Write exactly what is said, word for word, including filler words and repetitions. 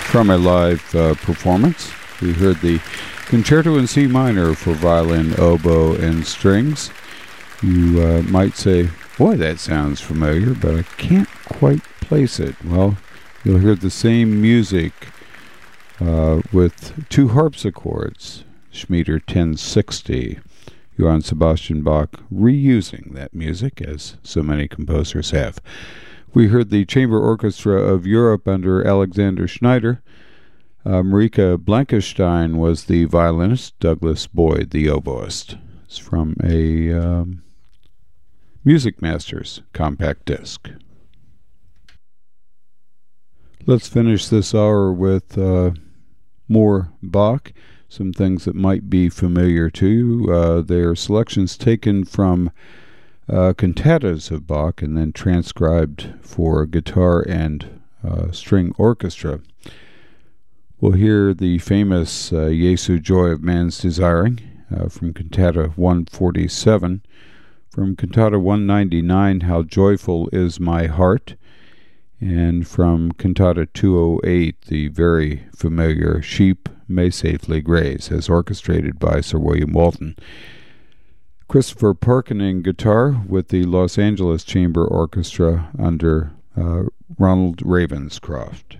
From a live uh, performance, we heard the Concerto in C minor for violin, oboe, and strings. You uh, might say, boy, that sounds familiar, but I can't quite place it. Well, you'll hear the same music uh, with two harpsichords, Schmieder ten sixty. Johann Sebastian Bach reusing that music, as so many composers have. We heard the Chamber Orchestra of Europe under Alexander Schneider. Uh, Marika Blankenstein was the violinist, Douglas Boyd the oboist. It's from a um, Music Masters compact disc. Let's finish this hour with uh, more Bach. Some things that might be familiar to you. Uh, they are selections taken from uh, cantatas of Bach and then transcribed for guitar and uh, string orchestra. We'll hear the famous uh, Jesu Joy of Man's Desiring uh, from Cantata one forty-seven. From Cantata one ninety-nine, How Joyful Is My Heart. And from Cantata two oh eight, the very familiar Sheep May Safely Graze, as orchestrated by Sir William Walton. Christopher Parkening guitar with the Los Angeles Chamber Orchestra under uh, Ronald Ravenscroft.